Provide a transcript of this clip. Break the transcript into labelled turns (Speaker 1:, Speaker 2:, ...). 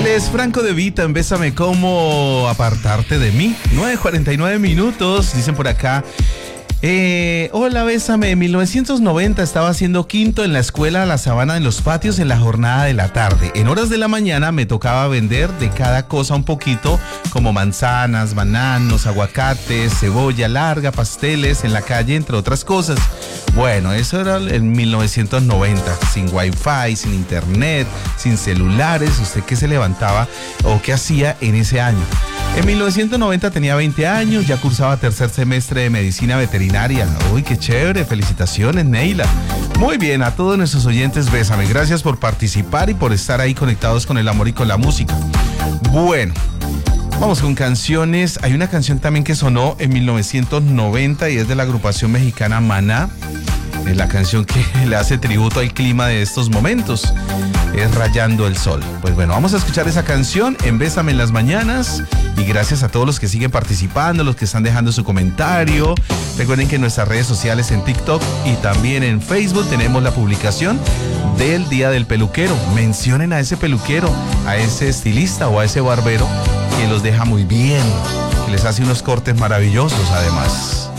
Speaker 1: Él es Franco De Vita en Bésame, ¿cómo apartarte de mí? 9:49 minutos, dicen por acá. Hola, Bésame. En 1990 estaba haciendo quinto en la escuela La Sabana en los patios en la jornada de la tarde. En horas de la mañana me tocaba vender de cada cosa un poquito, como manzanas, bananos, aguacates, cebolla larga, pasteles en la calle, entre otras cosas. Bueno, eso era en 1990, sin wifi, sin internet, sin celulares. ¿Usted qué se levantaba o qué hacía en ese año? En 1990 tenía 20 años, ya cursaba tercer semestre de medicina veterinaria. Uy, qué chévere, felicitaciones, Neila. Muy bien, a todos nuestros oyentes, Bésame. Gracias por participar y por estar ahí conectados con el amor y con la música. Bueno, vamos con canciones. Hay una canción también que sonó en 1990 y es de la agrupación mexicana Maná. Es la canción que le hace tributo al clima de estos momentos. Es Rayando el Sol. Pues bueno, vamos a escuchar esa canción en Bésame en las mañanas. Y gracias a todos los que siguen participando, los que están dejando su comentario. Recuerden que en nuestras redes sociales, en TikTok y también en Facebook, tenemos la publicación del Día del Peluquero. Mencionen a ese peluquero, a ese estilista o a ese barbero que los deja muy bien, que les hace unos cortes maravillosos además.